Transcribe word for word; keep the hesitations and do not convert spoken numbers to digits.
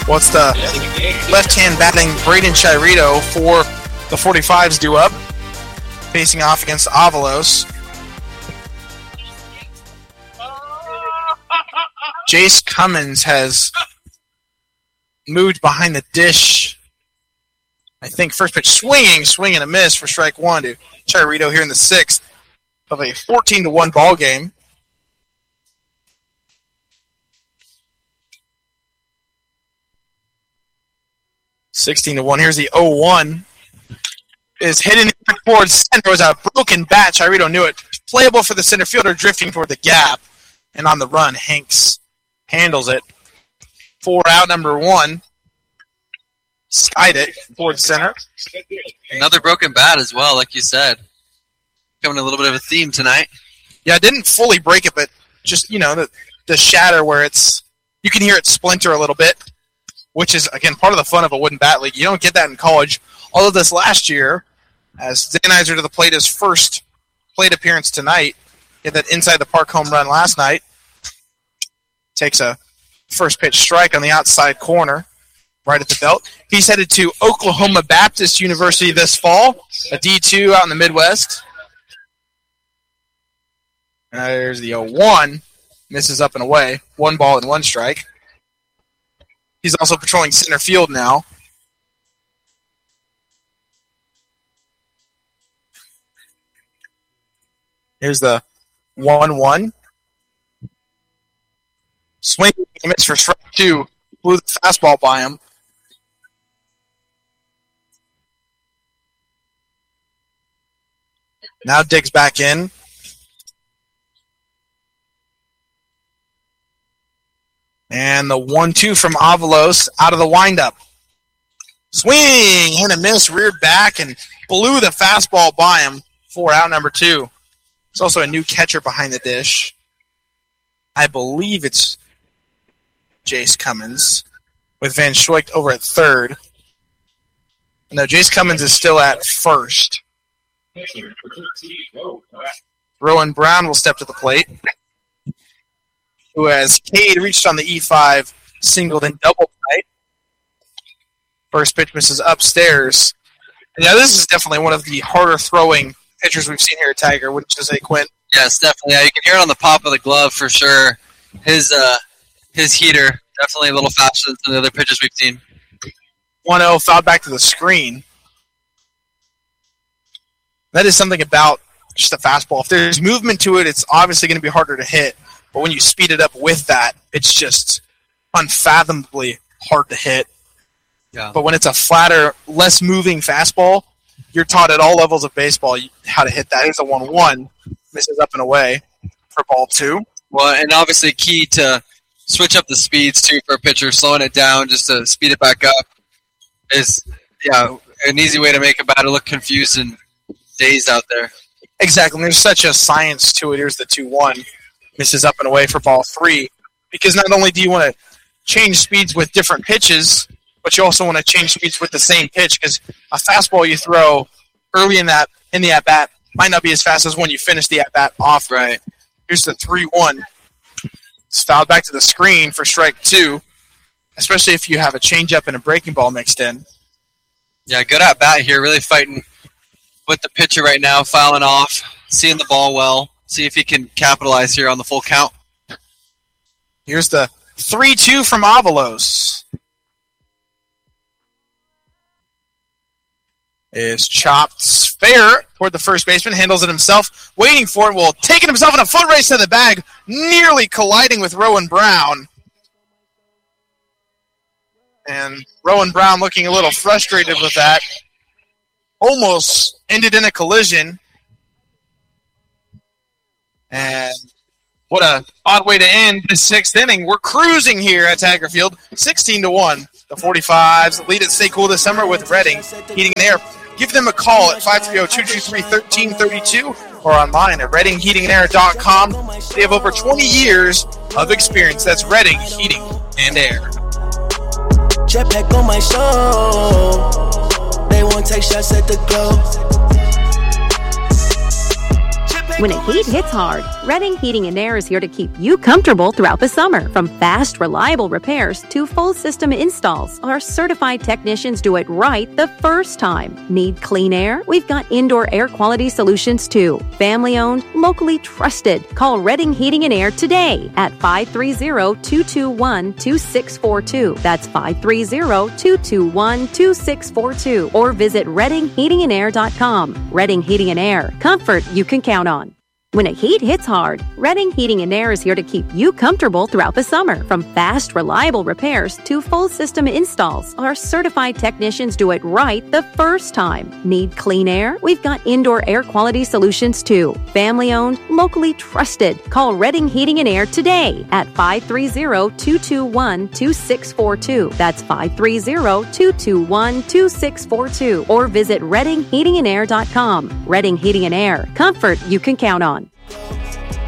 What's the left-hand batting Braden Chirito for the forty-fives due up, facing off against Avalos. Jace Cummins has moved behind the dish. I think first pitch swinging, swing and a miss for strike one to Chirito here in the sixth of a fourteen to one ball game. sixteen to one. Here's the oh one. Is hitting towards center. It was a broken bat. Chirito knew it. Playable for the center fielder, drifting toward the gap. And on the run, Hanks handles it. Four out, number one. Skied it towards center. Another broken bat as well, like you said. Coming a little bit of a theme tonight. Yeah, I didn't fully break it, but just, you know, the, the shatter where it's, you can hear it splinter a little bit, which is, again, part of the fun of a wooden bat league. You don't get that in college. All of this last year, as Zanizer to the plate, his first plate appearance tonight, he had that inside the park home run last night. Takes a first pitch strike on the outside corner, right at the belt. He's headed to Oklahoma Baptist University this fall, a D two out in the Midwest. And there's the oh one. Misses up and away. One ball and one strike. He's also patrolling center field now. Here's the one one. Swing and miss for strike two. Blew the fastball by him. Now digs back in. And the one two from Avalos out of the windup. Swing, hit and miss, reared back, and blew the fastball by him. Four out, number two. There's also a new catcher behind the dish. I believe it's Jace Cummins with Van Schweik over at third. No, Jace Cummins is still at first. Rowan Brown will step to the plate, who has Cade reached on the E five, singled and doubled tonight. First pitch misses upstairs. And yeah, this is definitely one of the harder throwing pitchers we've seen here at Tiger, wouldn't you say, Quinn? Yes, definitely. Yeah, you can hear it on the pop of the glove for sure. His uh, his heater, definitely a little faster than the other pitches we've seen. one oh, fouled back to the screen. That is something about just a fastball. If there's movement to it, it's obviously going to be harder to hit. But when you speed it up with that, it's just unfathomably hard to hit. Yeah. But when it's a flatter, less moving fastball, you're taught at all levels of baseball how to hit that. Here's a one one. Misses up and away for ball two. Well, and obviously key to switch up the speeds, too, for a pitcher. Slowing it down just to speed it back up is, yeah, an easy way to make a batter look confused and dazed out there. Exactly. And there's such a science to it. Here's the two one. Misses up and away for ball three. Because not only do you want to change speeds with different pitches, but you also want to change speeds with the same pitch, because a fastball you throw early in that in the at-bat might not be as fast as when you finish the at-bat off. Right. Here's the three one. It's fouled back to the screen for strike two, especially if you have a changeup and a breaking ball mixed in. Yeah, good at-bat here, really fighting with the pitcher right now, fouling off, seeing the ball well, see if he can capitalize here on the full count. Here's the three two from Avalos. Is chopped fair toward the first baseman, handles it himself, waiting for it, will take it himself in a foot race to the bag, nearly colliding with Rowan Brown. And Rowan Brown looking a little frustrated with that. Almost ended in a collision. And what a odd way to end the sixth inning. We're cruising here at Tiger Field, sixteen to one. The forty-fives lead at Stay Cool this summer with Redding Heating and Air. Give them a call at five three zero, two two three, one three three two or online at redding heating and air dot com. They have over twenty years of experience. That's Redding Heating and Air. Jetpack on my show. They won't take shots at the globe. When a heat hits hard, Redding Heating and Air is here to keep you comfortable throughout the summer. From fast, reliable repairs to full system installs, our certified technicians do it right the first time. Need clean air? We've got indoor air quality solutions too. Family owned, locally trusted. Call Redding Heating and Air today at five three zero, two two one, two six four two. That's five three zero, two two one, two six four two. Or visit redding heating and air dot com. Redding Heating and Air. Comfort you can count on. When a heat hits hard, Redding Heating and Air is here to keep you comfortable throughout the summer. From fast, reliable repairs to full system installs, our certified technicians do it right the first time. Need clean air? We've got indoor air quality solutions too. Family owned, locally trusted. Call Redding Heating and Air today at five three zero, two two one, two six four two. That's five three zero, two two one, two six four two. Or visit redding heating and air dot com. Redding Heating and Air. Comfort you can count on.